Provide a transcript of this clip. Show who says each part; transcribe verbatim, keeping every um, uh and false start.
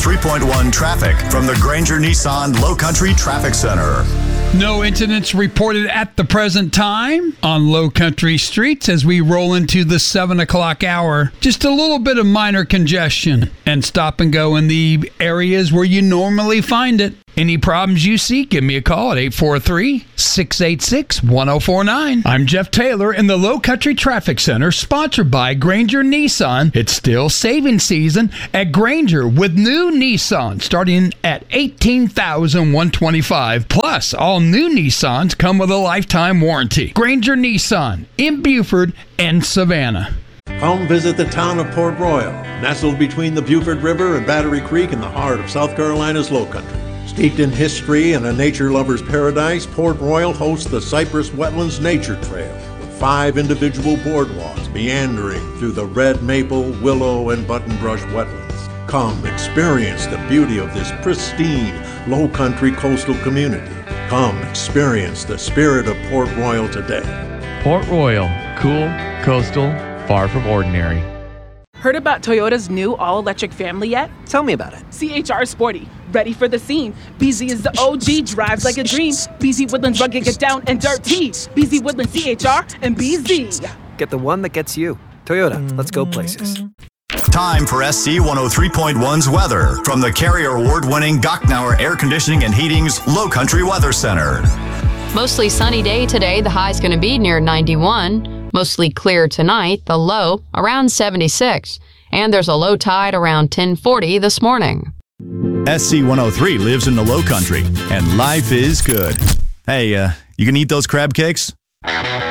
Speaker 1: three point one traffic from the Granger Nissan Low Country Traffic Center.
Speaker 2: No incidents reported at the present time on Low Country streets as we roll into the seven o'clock hour. Just a little bit of minor congestion and stop and go in the areas where you normally find it. Any problems you see, give me a call at eight four three, six eight six, one oh four nine. I'm Jeff Taylor in the Low Country Traffic Center, sponsored by Granger Nissan. It's still saving season at Granger with new Nissan starting at eighteen thousand one hundred twenty-five dollars. Plus, all new Nissans come with a lifetime warranty. Granger Nissan in Buford and Savannah.
Speaker 3: Come visit the town of Port Royal, nestled between the Buford River and Battery Creek in the heart of South Carolina's Low Country. Steeped in history and a nature lover's paradise, Port Royal hosts the Cypress Wetlands Nature Trail with five individual boardwalks meandering through the red maple, willow, and buttonbrush wetlands. Come experience the beauty of this pristine, low country coastal community. Come experience the spirit of Port Royal today.
Speaker 4: Port Royal, cool, coastal, far from ordinary.
Speaker 5: Heard about Toyota's new all-electric family yet?
Speaker 6: Tell me about it.
Speaker 5: C H R Sporty, ready for the scene. B Z is the O G, drives like a dream. B Z Woodlands rugged, get down and dirty. B Z Woodlands C H R and B Z.
Speaker 6: Get the one that gets you. Toyota, let's go places.
Speaker 1: Time for S C one oh three point one's weather from the Carrier Award-winning Gochnauer Air Conditioning and Heating's Low Country Weather Center.
Speaker 7: Mostly sunny day today. The high's going to be near ninety-one. Mostly clear tonight. The low around seventy-six. And there's a low tide around ten forty this morning.
Speaker 1: S C one oh three lives in the Low Country, and life is good. Hey, uh, you can eat those crab cakes?